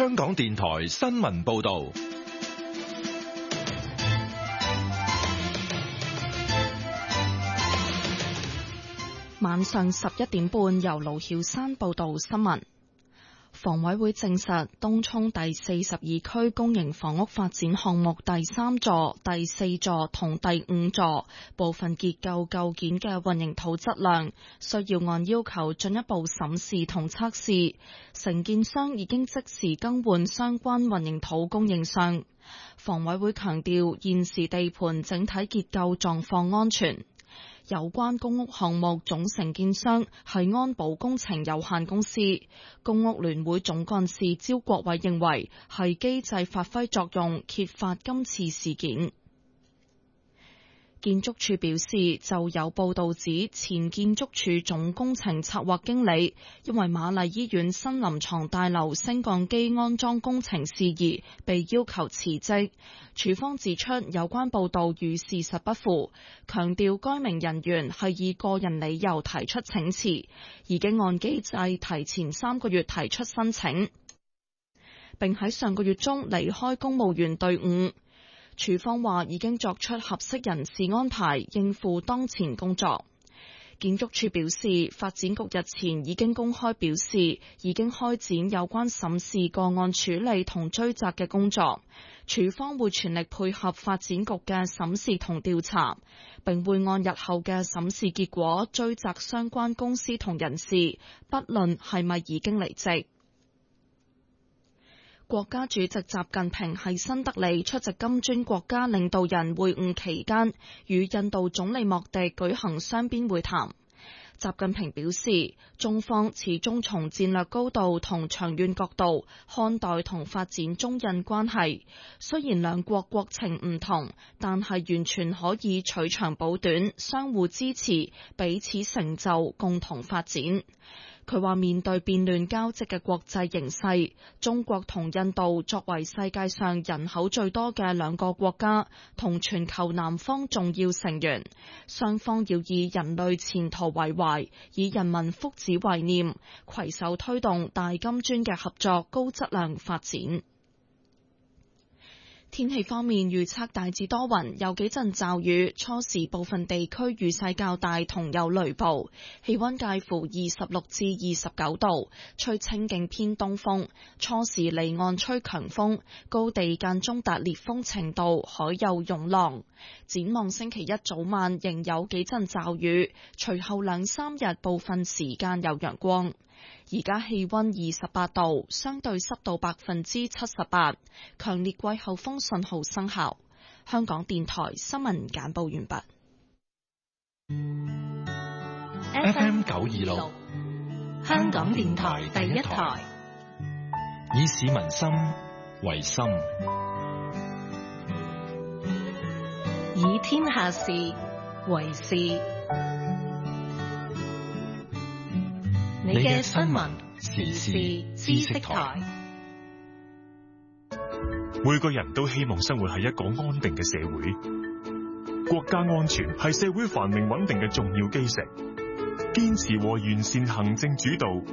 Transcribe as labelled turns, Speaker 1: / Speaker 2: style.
Speaker 1: 香港電台新聞報道。
Speaker 2: 晚上11點半，由盧曉山報道新聞。房委會證實，東涌第42區公營房屋發展項目第3座、第4座同第5座部分結構構件嘅混凝土質量，需要按要求進一步審視同測試。承建商已經即時更換相關混凝土供應商。房委會強調，現時地盤整體結構狀況安全。有關公屋項目總承建商係安保工程有限公司，公屋聯會總幹事招國偉認為係機制發揮作用，揭發今次事件。建築署表示，就有報道指前建築署總工程策劃經理因為瑪麗醫院新臨床大樓升降機安裝工程事宜被要求辭職。署方指出有關報道與事實不符，強調該名人員係以個人理由提出請辭，已經按機制提前3個月提出申請，並喺上個月中離開公務員隊伍。署方話已經作出合適人事安排，應付當前工作。建築署表示，發展局日前已經公開表示，已經開展有關審視個案處理同追責嘅工作。署方會全力配合發展局嘅審視同調查，並會按日後嘅審視結果追責相關公司同人士，不論係咪已經離職。國家主席習近平喺新德里出席金磚國家領導人會晤期間，與印度總理莫迪舉行雙邊會談。習近平表示，中方始終從戰略高度同長遠角度看待同發展中印關係。雖然兩國國情唔同，但係完全可以取長補短，相互支持，彼此成就，共同發展。佢話面對變亂交織嘅國際形勢，中國同印度作為世界上人口最多嘅兩個國家，同全球南方重要成員，雙方要以人類前途為懷，以人民福祉為念，攜手推動大金磚嘅合作高質量發展。天氣方面預測大致多雲，有幾陣驟雨，初時部分地區雨勢較大同有雷暴，氣溫介乎26至29度，吹清勁偏東風，初時離岸吹強風，高地間中達烈風程度，海有湧浪。展望星期一早晚仍有幾陣驟雨，隨後2-3日部分時間有陽光。而家氣溫28度，相對濕度78%，強烈季候風信號生效。香港電台新聞簡報完畢。
Speaker 1: FM 926，
Speaker 3: 香港電台第一台，
Speaker 1: 以市民心為心，
Speaker 3: 以天下事為事。你嘅新聞時事知識台。
Speaker 4: 每個人都希望生活喺一個安定嘅社會，國家安全係社會繁榮穩定嘅重要基石。堅持和完善行政主導